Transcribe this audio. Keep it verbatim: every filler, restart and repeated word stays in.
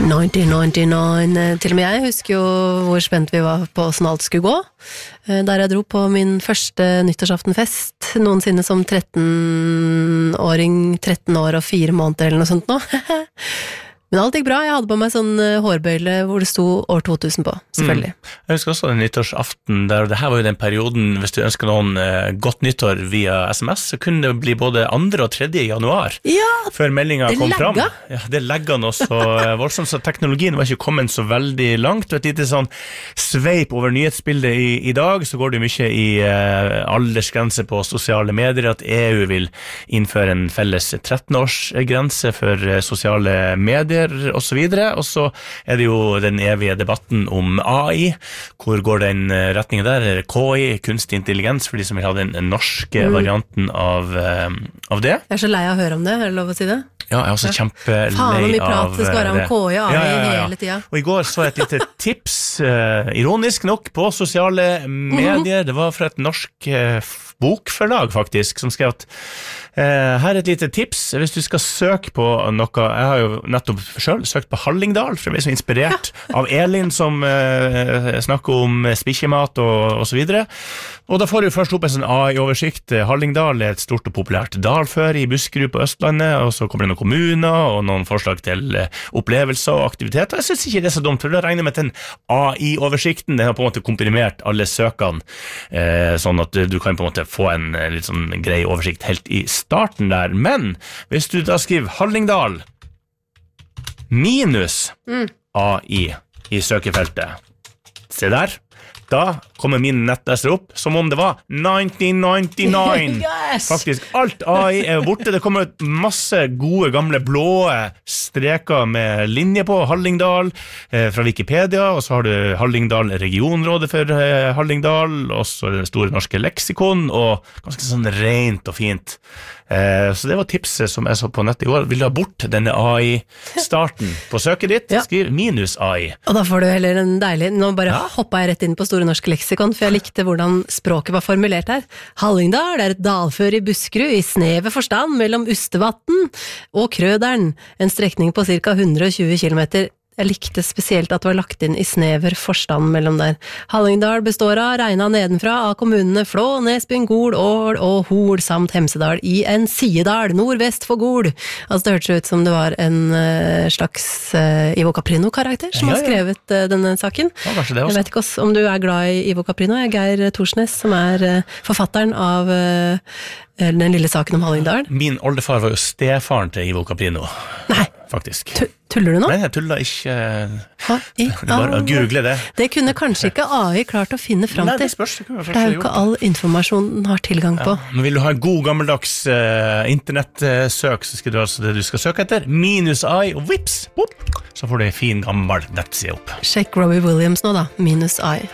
nitten nittionine, til og med jeg husker jo hvor spent vi var på hvordan alt skulle gå. Der jeg dro på min første nyttårsaftenfest, noensinne som trettenåring, tretten år og fire måneder eller noe sånt nå. Men alt gikk bra, jeg hadde på meg sånn hårbøyle hvor det sto år to tusen på, selvfølgelig. Mm. Jeg husker også den nyttårsaften der, og det her var jo den perioden, hvis du ønsker noen eh, godt nyttår via sms, så kunne det bli både andre og tredje januar, ja, før meldingen kom legga. fram. Ja, det legget nå så voldsomt, så teknologien var ikke kommet så veldig langt, og et lite sånn sveip over nyhetsbildet i, i dag, så går det mye i eh, aldersgrense på sosiale medier, at E U vil innføre en felles tretten-årsgrense for eh, sosiale medier, og så videre, og så er det jo den evige debatten om A I. Hvor går den retningen der? K I, kunstig intelligens, for de som vil ha den norske mm. varianten av, av det. Jeg er så lei av å høre om det, er det lov å si det? Ja, jeg er også ja. kjempelei av det. Faen om vi prater, det skal være om K I og A I ja, ja, ja, ja. hele tiden. Og i går så et lite tips, uh, ironisk nok, på sosiale medier. Det var fra et norsk uh, bokforlag faktisk, som skrev at Uh, her er et lite tips, hvis du skal søke på noe, jeg har jo nettopp selv søkt på Hallingdal, for jeg ble så inspirert av Elin som uh, snakker om spikkjemat og, og så videre, og da får du først opp en sånn A I-oversikt. Hallingdal er et stort og populært dalføre i Buskerud på Østlandet, og så kommer det noen kommuner og noen forslag til uh, opplevelser og aktiviteter. Jeg synes ikke det er så dumt, for da regner jeg med at den A I-oversikten, den har på en måte komprimert alle søkene, uh, sånn at du kan på en måte få en uh, litt sånn grei oversikt helt i starten der, men hvis du da skriver Hallingdal minus mm. A I i søkefeltet, se der, da kommer min nettleser opp som om det var nitten nittionine. Yes! Faktisk, alt A I er borte. Det kommer ut masse gode, gamle, blå streker med linje på Hallingdal eh, fra Wikipedia, og så har du Hallingdal regionrådet for eh, Hallingdal, og så det store norske leksikon, og ganske sånn rent og fint. Eh, så det var tipset som jeg så på nettet i går. Vil du ha bort denne A I-starten på søket ditt? Ja. Skriv minus A I. Og da får du heller en deilig, nå bare ja. hoppet jeg rett inn på Store norske leksikon, for jeg likte hvordan språket var formulert her. Hallingdal er et dalføre i Buskerud i sneve forstand mellom Ustevatn og Krøderen, en strekning på ca. hundre og tjue kilometer. Jeg likte spesielt at det var lagt inn i snever forstand mellom der. Hallingdal består av regna nedenfra av kommunene Flå, Nesbyen, Gol, Ål og Hol, samt Hemsedal i en sidedal, nordvest for Gol. Altså det hørtes ut som det var en uh, slags uh, Ivo Caprino-karakter som ja, ja. har skrevet uh, denne saken. Ja, kanskje det også. Jeg vet ikke også om du er glad i Ivo Caprino. Jeg er Geir Torsnes, som er uh, forfatteren av uh, den lille saken om Hallingdal. Min oldefar var jo stefaren til Ivo Caprino. Nei. Faktisk. Tu- tuller du nå? Nei, jeg tuller ikke. Ha, i, det er bare å google det. Det kunne kanskje ikke A I klart å finne frem til. Nei, det spørs. Det, det er jo ikke all informasjon den har tilgang på. Ja, men vil du ha en god gammeldags uh, internettsøk, så skal du altså det du skal søke etter. Minus A I, og vips, boop, så får du en fin gammel nettside opp. Sjekk Robbie Williams nå da, minus A I.